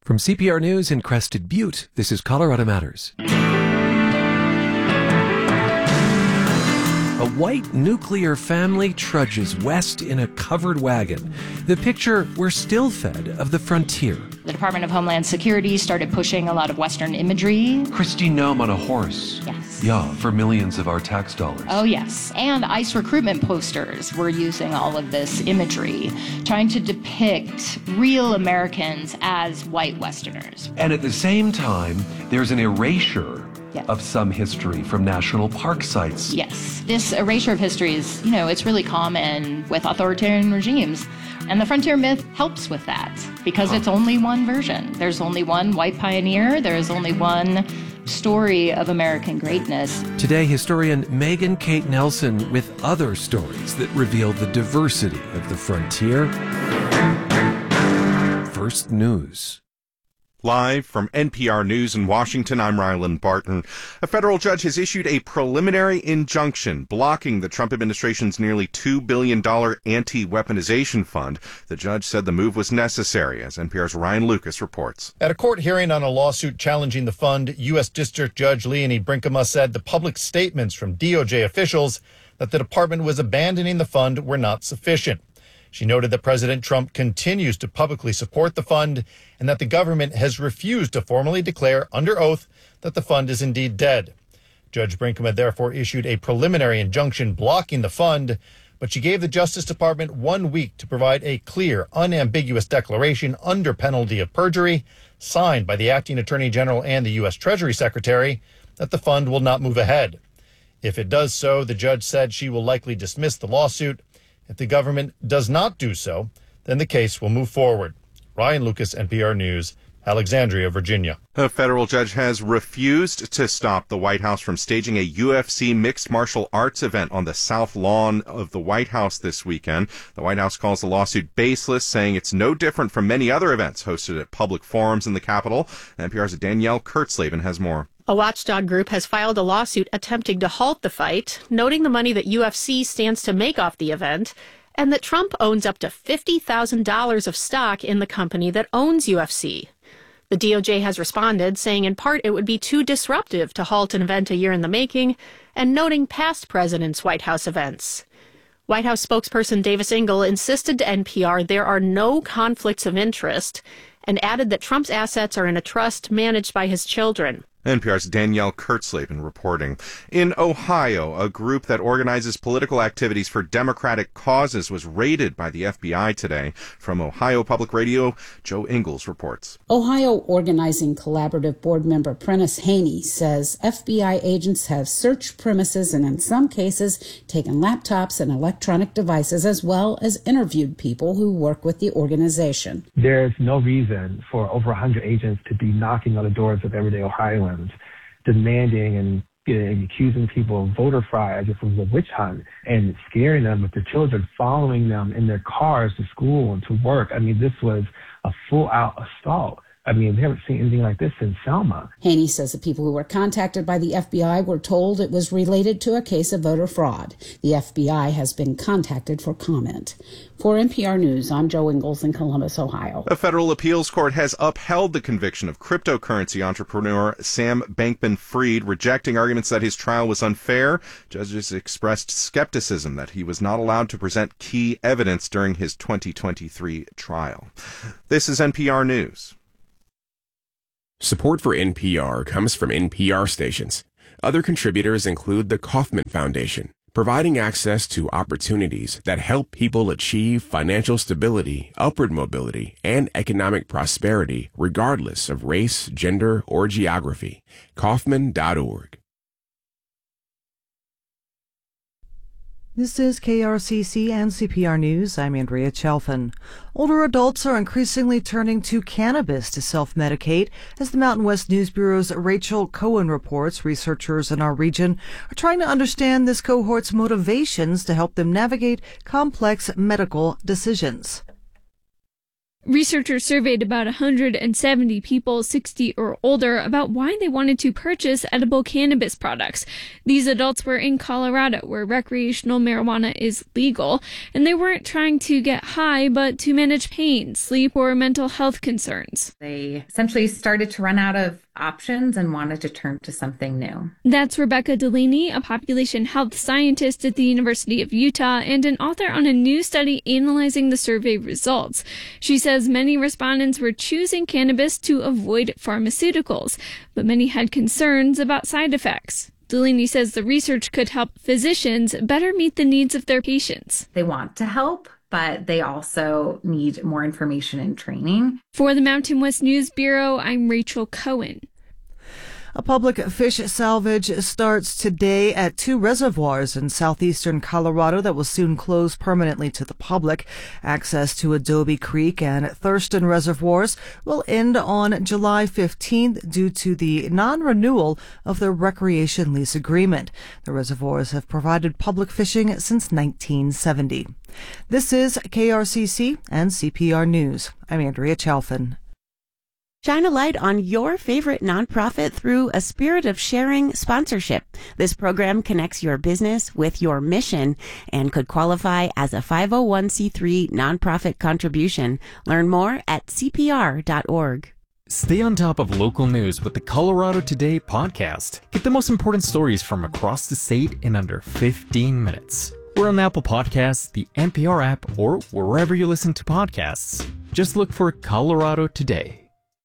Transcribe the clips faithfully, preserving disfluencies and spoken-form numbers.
From C P R News in Crested Butte, this is Colorado Matters. A white nuclear family trudges west in a covered wagon. The picture we're still fed of the frontier. The Department of Homeland Security started pushing a lot of Western imagery. Kristi Noem on a horse. Yes. Yeah, for millions of our tax dollars. Oh, yes. And ICE recruitment posters were using all of this imagery, trying to depict real Americans as white Westerners. And at the same time, there's an erasure Yes. of some history from national park sites. Yes. This erasure of history is, you know, it's really common with authoritarian regimes. And the frontier myth helps with that because it's only one version. There's only one white pioneer. There is only one story of American greatness. Today, historian Megan Kate Nelson with other stories that reveal the diversity of the frontier. First News. Live from N P R News in Washington, I'm Ryland Barton. A federal judge has issued a preliminary injunction blocking the Trump administration's nearly two billion dollars anti-weaponization fund. The judge said the move was necessary, as N P R's Ryan Lucas reports. At a court hearing on a lawsuit challenging the fund, U S. District Judge Leonie Brinkema said the public statements from D O J officials that the department was abandoning the fund were not sufficient. She noted that President Trump continues to publicly support the fund and that the government has refused to formally declare under oath that the fund is indeed dead. Judge Brinkema therefore issued a preliminary injunction blocking the fund, but she gave the Justice Department one week to provide a clear, unambiguous declaration under penalty of perjury, signed by the acting Attorney General and the U S. Treasury Secretary, that the fund will not move ahead. If it does so, the judge said she will likely dismiss the lawsuit. If the government does not do so, then the case will move forward. Ryan Lucas, N P R News, Alexandria, Virginia. A federal judge has refused to stop the White House from staging a U F C mixed martial arts event on the south lawn of the White House this weekend. The White House calls the lawsuit baseless, saying it's no different from many other events hosted at public forums in the Capitol. N P R's Danielle Kurtzleben has more. A watchdog group has filed a lawsuit attempting to halt the fight, noting the money that U F C stands to make off the event, and that Trump owns up to fifty thousand dollars of stock in the company that owns U F C. The D O J has responded, saying in part it would be too disruptive to halt an event a year in the making, and noting past presidents' White House events. White House spokesperson Davis Ingle insisted to N P R there are no conflicts of interest, and added that Trump's assets are in a trust managed by his children. N P R's Danielle Kurtzleben reporting. In Ohio, a group that organizes political activities for Democratic causes was raided by the F B I today. From Ohio Public Radio, Joe Ingles reports. Ohio Organizing Collaborative board member Prentice Haney says F B I agents have searched premises and in some cases taken laptops and electronic devices as well as interviewed people who work with the organization. There's no reason for over one hundred agents to be knocking on the doors of everyday Ohioans, demanding and you know, accusing people of voter fraud as if it was a witch hunt and scaring them with their children, following them in their cars to school and to work. I mean, this was a full-out assault. I mean, we haven't seen anything like this since Selma. Haney says the people who were contacted by the F B I were told it was related to a case of voter fraud. The F B I has been contacted for comment. For N P R News, I'm Joe Ingles in Columbus, Ohio. A federal appeals court has upheld the conviction of cryptocurrency entrepreneur Sam Bankman-Fried, rejecting arguments that his trial was unfair. Judges expressed skepticism that he was not allowed to present key evidence during his twenty twenty-three trial. This is N P R News. Support for N P R comes from N P R stations. Other contributors include the Kauffman Foundation, providing access to opportunities that help people achieve financial stability, upward mobility, and economic prosperity regardless of race, gender, or geography. Kauffman dot org. This is K R C C and C P R News. I'm Andrea Chalfin. Older adults are increasingly turning to cannabis to self-medicate. As the Mountain West News Bureau's Rachel Cohen reports, researchers in our region are trying to understand this cohort's motivations to help them navigate complex medical decisions. Researchers surveyed about one hundred seventy people sixty or older about why they wanted to purchase edible cannabis products. These adults were in Colorado, where recreational marijuana is legal, and they weren't trying to get high, but to manage pain, sleep, or mental health concerns. They essentially started to run out of options and wanted to turn to something new. That's Rebecca Delaney, a population health scientist at the University of Utah and an author on a new study analyzing the survey results. She says many respondents were choosing cannabis to avoid pharmaceuticals, but many had concerns about side effects. Delaney says the research could help physicians better meet the needs of their patients. They want to help, but they also need more information and training. For the Mountain West News Bureau, I'm Rachel Cohen. A public fish salvage starts today at two reservoirs in southeastern Colorado that will soon close permanently to the public. Access to Adobe Creek and Thurston reservoirs will end on July fifteenth due to the non-renewal of their recreation lease agreement. The reservoirs have provided public fishing since nineteen seventy. This is K R C C and C P R News. I'm Andrea Chalfin. Shine a light on your favorite nonprofit through a spirit of sharing sponsorship. This program connects your business with your mission and could qualify as a five oh one c three nonprofit contribution. Learn more at c p r dot org. Stay on top of local news with the Colorado Today podcast. Get the most important stories from across the state in under fifteen minutes. We're on Apple Podcasts, the N P R app, or wherever you listen to podcasts. Just look for Colorado Today.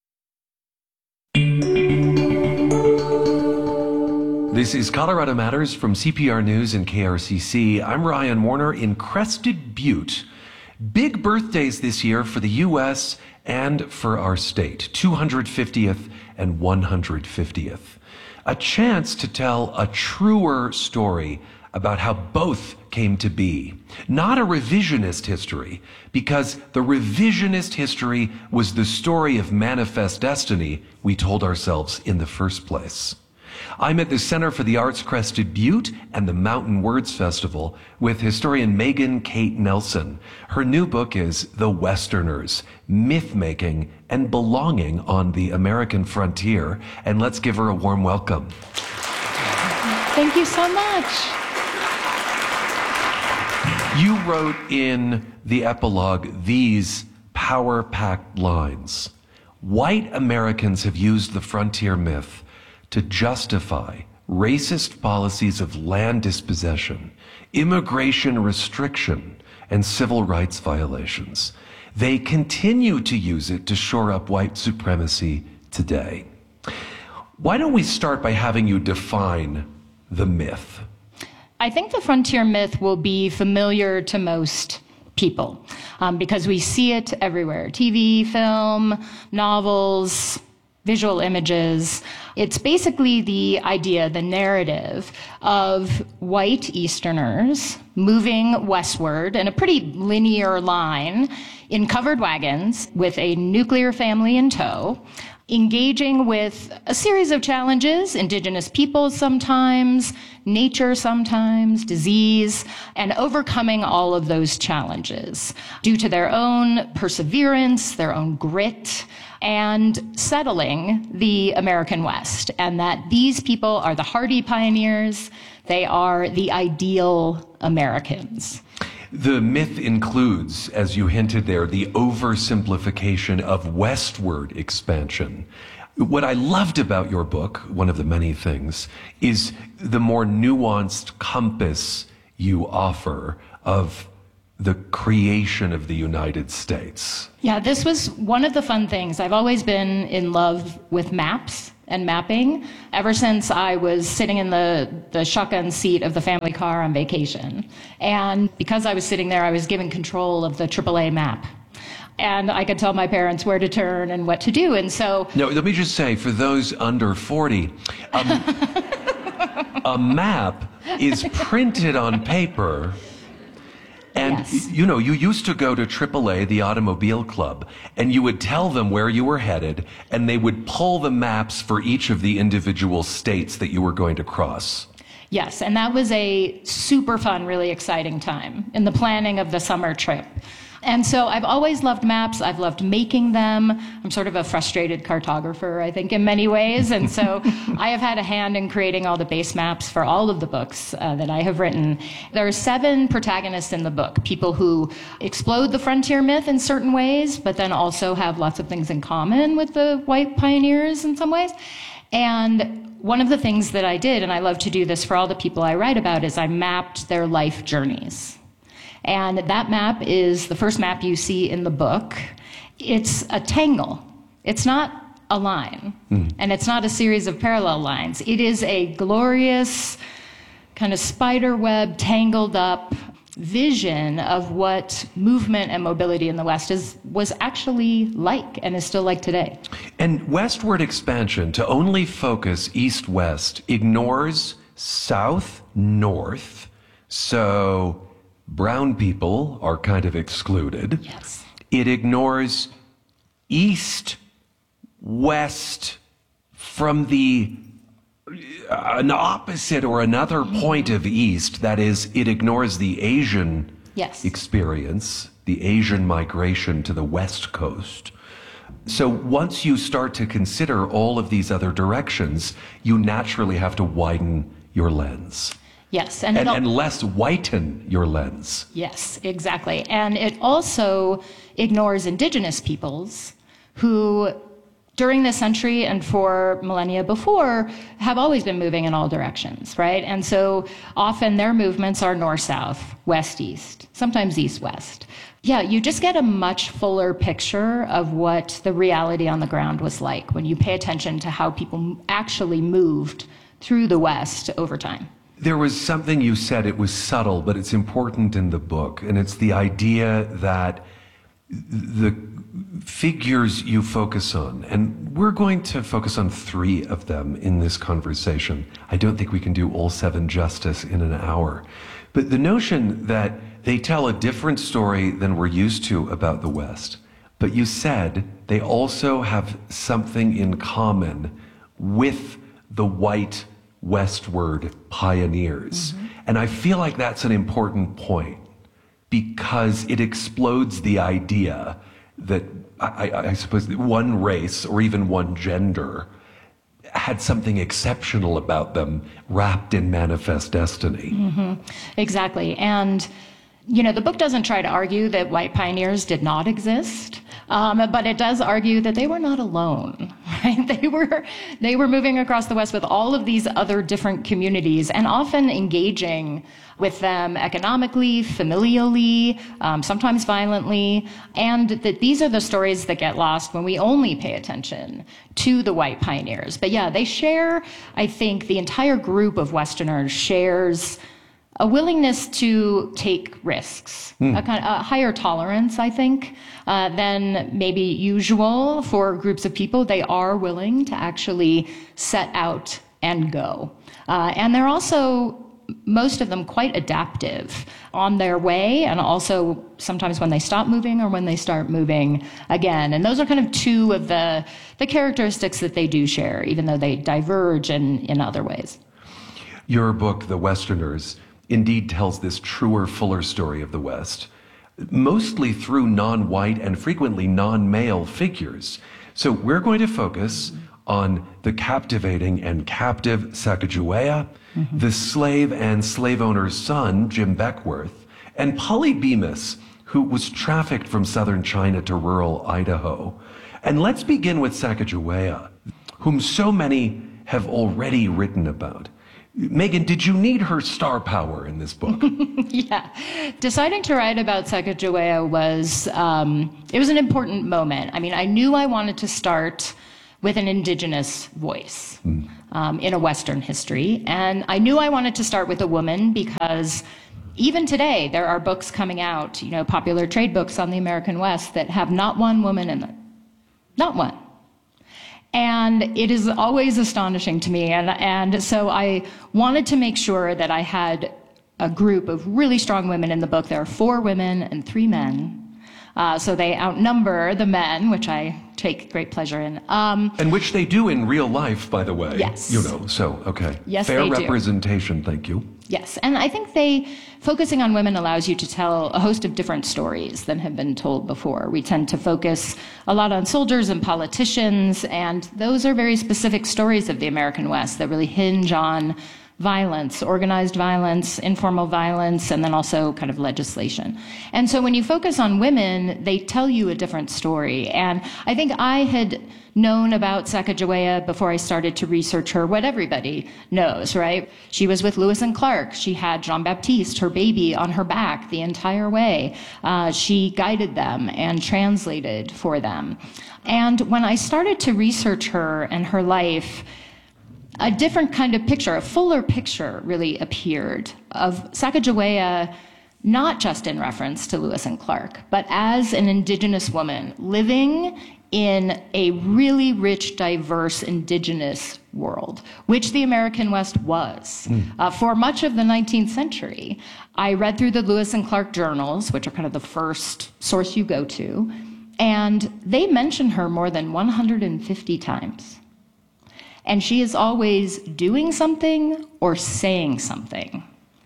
This is Colorado Matters from C P R News and K R C C. I'm Ryan Warner in Crested Butte. Big birthdays this year for the U S and for our state, two hundred fiftieth and one hundred fiftieth. A chance to tell a truer story about how both came to be. Not a revisionist history, because the revisionist history was the story of manifest destiny we told ourselves in the first place. I'm at the Center for the Arts Crested Butte and the Mountain Words Festival with historian Megan Kate Nelson. Her new book is The Westerners, Myth-Making and Belonging on the American Frontier. And let's give her a warm welcome. Thank you so much. You wrote in the epilogue these power-packed lines. White Americans have used the frontier myth to justify racist policies of land dispossession, immigration restriction, and civil rights violations. They continue to use it to shore up white supremacy today. Why don't we start by having you define the myth? I think the frontier myth will be familiar to most people um, because we see it everywhere. T V, film, novels, visual images. It's basically the idea, the narrative of white Easterners moving westward in a pretty linear line in covered wagons with a nuclear family in tow, engaging with a series of challenges, indigenous peoples sometimes, nature sometimes, disease, and overcoming all of those challenges due to their own perseverance, their own grit, and settling the American West. And that these people are the hardy pioneers, they are the ideal Americans. The myth includes, as you hinted there, the oversimplification of westward expansion. What I loved about your book, one of the many things, is the more nuanced compass you offer of the creation of the United States. Yeah, this was one of the fun things. I've always been in love with maps and mapping ever since I was sitting in the, the shotgun seat of the family car on vacation. And because I was sitting there, I was given control of the triple A map. And I could tell my parents where to turn and what to do. And so... Now, let me just say, for those under forty, um, a map is printed on paper. And, yes. you know, you used to go to triple A, the Automobile Club, and you would tell them where you were headed, and they would pull the maps for each of the individual states that you were going to cross. Yes, and that was a super fun, really exciting time in the planning of the summer trip. And so I've always loved maps. I've loved making them. I'm sort of a frustrated cartographer, I think, in many ways. And so I have had a hand in creating all the base maps for all of the books uh, that I have written. There are seven protagonists in the book, people who explode the frontier myth in certain ways, but then also have lots of things in common with the white pioneers in some ways. And one of the things that I did, and I love to do this for all the people I write about, is I mapped their life journeys. And that map is the first map you see in the book. It's a tangle. It's not a line. Mm. And it's not a series of parallel lines. It is a glorious kind of spider web tangled up vision of what movement and mobility in the West is was actually like and is still like today. And westward expansion to only focus east-west ignores south-north. So brown people are kind of excluded. Yes. It ignores east, west from the uh, an opposite or another point of east. That is, it ignores the Asian yes. experience, the Asian migration to the West Coast. So once you start to consider all of these other directions, you naturally have to widen your lens. Yes, and, and, and less whiten your lens. Yes, exactly. And it also ignores indigenous peoples who, during this century and for millennia before, have always been moving in all directions, right? And so often their movements are north-south, west-east, sometimes east-west. Yeah, you just get a much fuller picture of what the reality on the ground was like when you pay attention to how people actually moved through the West over time. There was something you said, it was subtle, but it's important in the book, and it's the idea that the figures you focus on, and we're going to focus on three of them in this conversation. I don't think we can do all seven justice in an hour. But the notion that they tell a different story than we're used to about the West, but you said they also have something in common with the white westward pioneers. Mm-hmm. And I feel like that's an important point because it explodes the idea that I, I suppose one race or even one gender had something exceptional about them wrapped in manifest destiny. Mm-hmm. Exactly. And, you know, the book doesn't try to argue that white pioneers did not exist. Um, but it does argue that they were not alone, right? They were, they were moving across the West with all of these other different communities and often engaging with them economically, familially, um, sometimes violently, and that these are the stories that get lost when we only pay attention to the white pioneers. But yeah, they share, I think, the entire group of Westerners shares a willingness to take risks, mm. a kind of a higher tolerance, I think, uh, than maybe usual for groups of people. They are willing to actually set out and go. Uh, and they're also, most of them, quite adaptive on their way, and also sometimes when they stop moving or when they start moving again. And those are kind of two of the, the characteristics that they do share, even though they diverge in, in other ways. Your book, The Westerners, indeed tells this truer, fuller story of the West, mostly through non-white and frequently non-male figures. So we're going to focus on the captivating and captive Sacagawea, mm-hmm. the slave and slave owner's son, Jim Beckworth, and Polybemus, who was trafficked from southern China to rural Idaho. And let's begin with Sacagawea, whom so many have already written about. Megan, did you need her star power in this book? Yeah. Deciding to write about Sacagawea was, um, it was an important moment. I mean, I knew I wanted to start with an indigenous voice mm. um, in a Western history. And I knew I wanted to start with a woman because even today, there are books coming out, you know, popular trade books on the American West that have not one woman in them. Not one. And it is always astonishing to me. And, and so I wanted to make sure that I had a group of really strong women in the book. There are four women and three men. Uh, so they outnumber the men, which I take great pleasure in. Um, and which they do in real life, by the way. Yes. You know, so, okay. Yes, Fair they do. representation, thank you. Yes, and I think they, focusing on women allows you to tell a host of different stories than have been told before. We tend to focus a lot on soldiers and politicians, and those are very specific stories of the American West that really hinge on violence, organized violence, informal violence, and then also kind of legislation. And so when you focus on women, they tell you a different story. And I think I had known about Sacagawea before I started to research her, what everybody knows, right? She was with Lewis and Clark. She had Jean-Baptiste, her baby, on her back the entire way. Uh, she guided them and translated for them. And when I started to research her and her life, a different kind of picture, a fuller picture really appeared of Sacagawea, not just in reference to Lewis and Clark, but as an indigenous woman living in a really rich, diverse indigenous world, which the American West was. Mm. Uh, for much of the nineteenth century, I read through the Lewis and Clark journals, which are kind of the first source you go to, and they mention her more than one hundred fifty times. And she is always doing something or saying something.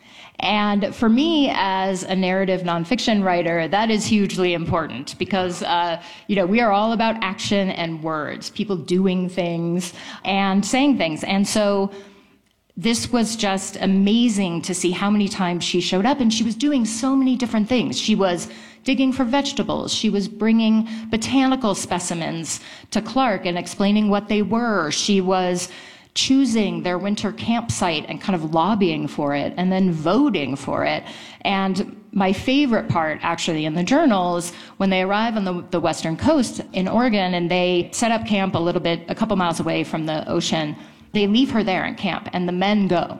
And for me, as a narrative nonfiction writer, that is hugely important because, uh, you know, we are all about action and words, people doing things and saying things. And so this was just amazing to see how many times she showed up, and she was doing so many different things. She was digging for vegetables. She was bringing botanical specimens to Clark and explaining what they were. She was choosing their winter campsite and kind of lobbying for it and then voting for it. And my favorite part, actually, in the journal is when they arrive on the, the western coast in Oregon and they set up camp a little bit, a couple miles away from the ocean. They leave her there in camp, and the men go.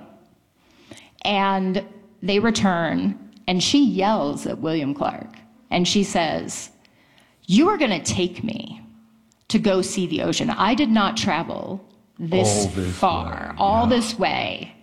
And they return, and she yells at William Clark. And she says, "You are going to take me to go see the ocean. I did not travel this, this far, way. all yeah. this way,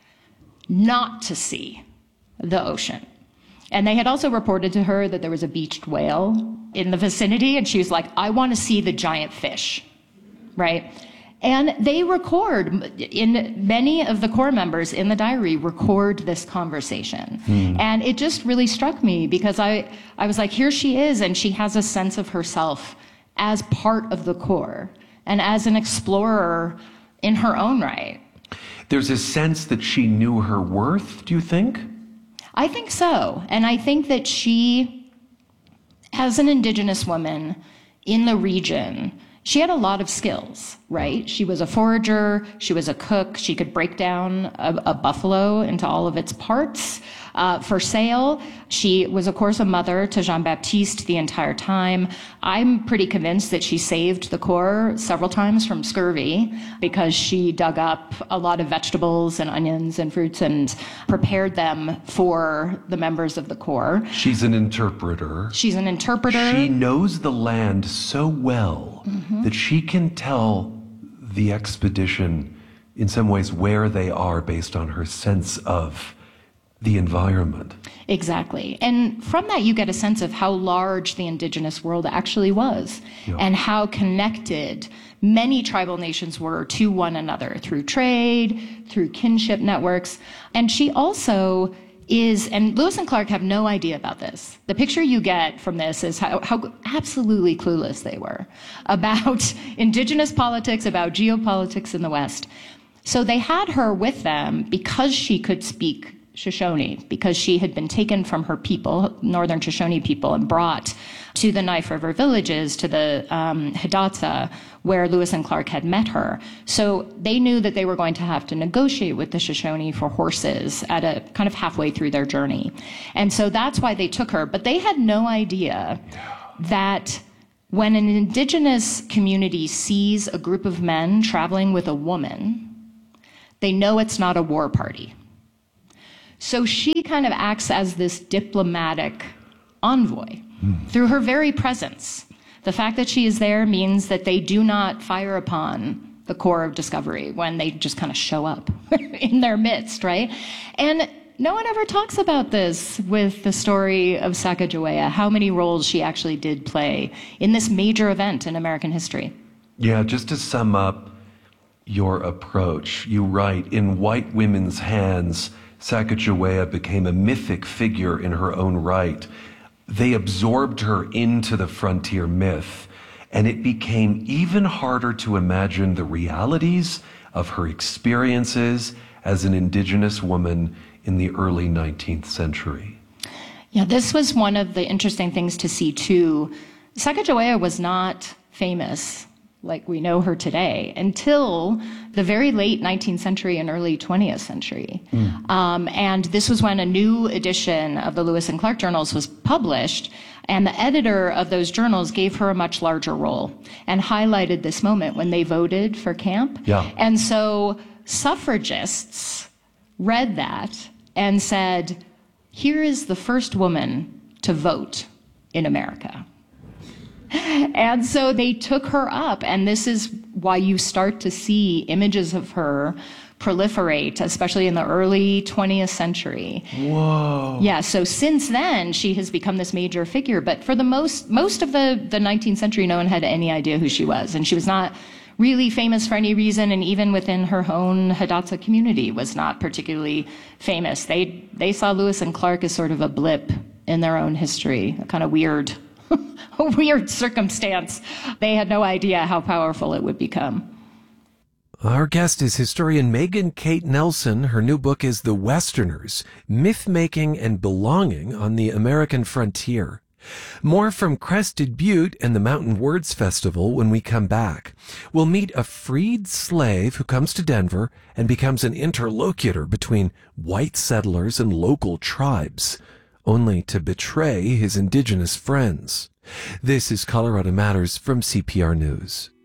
not to see the ocean." And they had also reported to her that there was a beached whale in the vicinity. And she was like, "I want to see the giant fish," right? And they record, in many of the Corps members in the diary record this conversation. Hmm. And it just really struck me because I, I was like, here she is, and she has a sense of herself as part of the Corps and as an explorer in her own right. There's a sense that she knew her worth, do you think? I think so. And I think that she, as an Indigenous woman in the region, she had a lot of skills, right? She was a forager, she was a cook, she could break down a, a buffalo into all of its parts uh, for sale. She was, of course, a mother to Jean-Baptiste the entire time. I'm pretty convinced that she saved the Corps several times from scurvy because she dug up a lot of vegetables and onions and fruits and prepared them for the members of the Corps. She's an interpreter. She's an interpreter. She knows the land so well mm-hmm. that she can tell the expedition in some ways where they are based on her sense of the environment. Exactly. And from that, you get a sense of how large the indigenous world actually was yeah. and how connected many tribal nations were to one another through trade, through kinship networks. And she also is, and Lewis and Clark have no idea about this. The picture you get from this is how, how absolutely clueless they were about indigenous politics, about geopolitics in the West. So they had her with them because she could speak Shoshone, because she had been taken from her people, Northern Shoshone people, and brought to the Knife River villages, to the um, Hidatsa, where Lewis and Clark had met her. So they knew that they were going to have to negotiate with the Shoshone for horses at a kind of halfway through their journey. And so that's why they took her. But they had no idea that when an indigenous community sees a group of men traveling with a woman, they know it's not a war party. So she kind of acts as this diplomatic envoy mm. through her very presence. The fact that she is there means that they do not fire upon the Corps of Discovery when they just kind of show up in their midst, right? And no one ever talks about this with the story of Sacagawea, how many roles she actually did play in this major event in American history. Yeah, just to sum up your approach, you write, in white women's hands, Sacagawea became a mythic figure in her own right. They absorbed her into the frontier myth, and it became even harder to imagine the realities of her experiences as an indigenous woman in the early nineteenth century. Yeah, this was one of the interesting things to see, too. Sacagawea was not famous like we know her today until the very late nineteenth century and early twentieth century. Mm. Um, and this was when a new edition of the Lewis and Clark journals was published, and the editor of those journals gave her a much larger role and highlighted this moment when they voted for Camp. Yeah. And so suffragists read that and said, here is the first woman to vote in America. And so they took her up, and this is why you start to see images of her proliferate, especially in the early twentieth century. Whoa. Yeah, so since then, she has become this major figure, but for the most most of the, the nineteenth century, no one had any idea who she was, and she was not really famous for any reason, and even within her own Hidatsa community was not particularly famous. They, they saw Lewis and Clark as sort of a blip in their own history, a kind of weird a weird circumstance. They had no idea how powerful it would become. Our guest is historian Megan Kate Nelson. Her new book is The Westerners, Myth-Making and Belonging on the American Frontier. More from Crested Butte and the Mountain Words Festival when we come back. We'll meet a freed slave who comes to Denver and becomes an interlocutor between white settlers and local tribes, only to betray his indigenous friends. This is Colorado Matters from C P R News.